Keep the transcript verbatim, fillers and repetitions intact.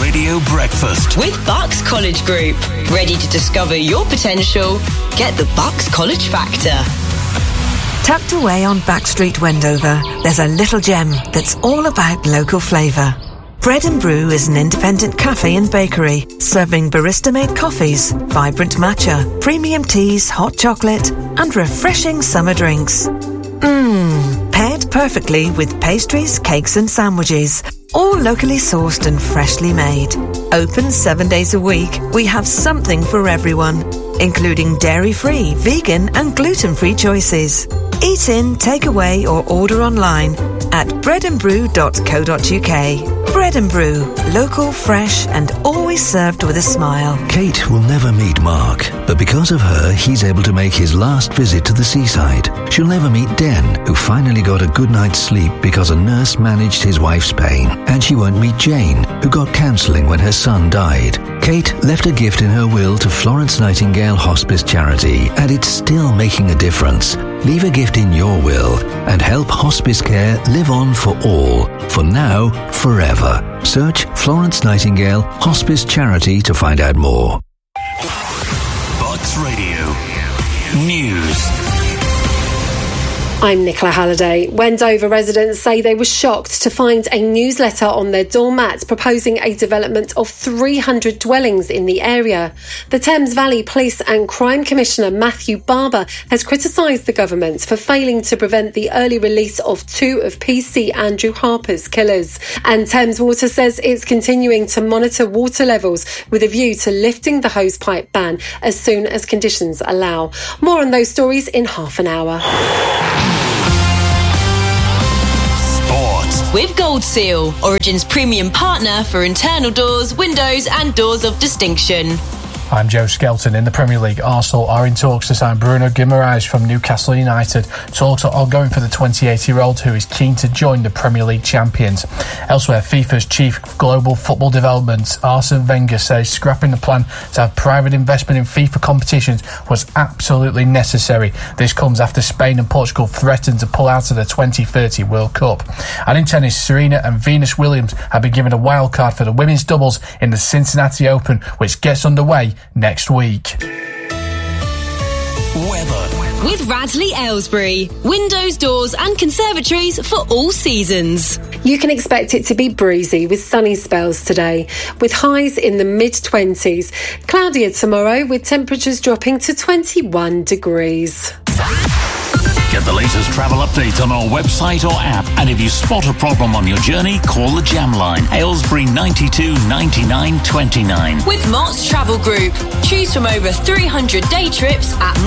Radio Breakfast with Bucks College Group. Ready to discover your potential? Get the Bucks College Factor. Tucked away on Backstreet, Wendover, there's a little gem that's all about local flavour. Bread and Brew is an independent cafe and bakery, serving barista-made coffees, vibrant matcha, premium teas, hot chocolate, and refreshing summer drinks. Mmm, paired perfectly with pastries, cakes and sandwiches, all locally sourced and freshly made. Open seven days a week, we have something for everyone, including dairy-free, vegan and gluten-free choices. Eat in, take away or order online at bread and brew dot co dot uk. Bread and Brew, local, fresh and always served with a smile. Kate will never meet Mark, but because of her, he's able to make his last visit to the seaside. She'll never meet Den, who finally got a good night's sleep because a nurse managed his wife's pain. And she won't meet Jane, who got counselling when her son died. Kate left a gift in her will to Florence Nightingale Hospice Charity, and it's still making a difference. Leave a gift in your will and help hospice care live on for all, for now, forever. Search Florence Nightingale Hospice Charity to find out more. Bucks Radio News. I'm Nicola Halliday. Wendover residents say they were shocked to find a newsletter on their doormat proposing a development of three hundred dwellings in the area. The Thames Valley Police and Crime Commissioner Matthew Barber has criticised the government for failing to prevent the early release of two of P C Andrew Harper's killers. And Thames Water says it's continuing to monitor water levels with a view to lifting the hosepipe ban as soon as conditions allow. More on those stories in half an hour. With Gold Seal, Origin's premium partner for internal doors, windows and doors of distinction. I'm Joe Skelton. In the Premier League, Arsenal are in talks to sign Bruno Guimaraes from Newcastle United. Talks are ongoing for the twenty-eight-year-old who is keen to join the Premier League champions. Elsewhere, FIFA's chief global football development, Arsene Wenger, says scrapping the plan to have private investment in FIFA competitions was absolutely necessary. This comes after Spain and Portugal threatened to pull out of the twenty thirty World Cup. And in tennis, Serena and Venus Williams have been given a wild card for the women's doubles in the Cincinnati Open, which gets underway next week. Weather. With Radley Aylesbury, windows, doors and conservatories for all seasons. You can expect it to be breezy with sunny spells today, with highs in the mid-twenties. Cloudier tomorrow with temperatures dropping to twenty-one degrees. Get the latest travel updates on our website or app. And if you spot a problem on your journey, call the Jam Line. Aylesbury ninety-two ninety-nine twenty-nine. With Mott's Travel Group. Choose from over three hundred day trips at